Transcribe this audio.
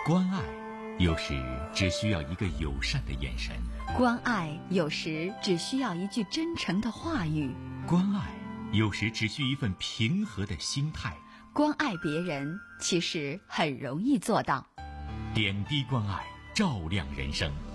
关爱有时只需要一个友善的眼神， 关爱有时只需要一句真诚的话语， 关爱有时只需一份平和的心态。 关爱别人其实很容易做到， 点滴关爱，照亮人生。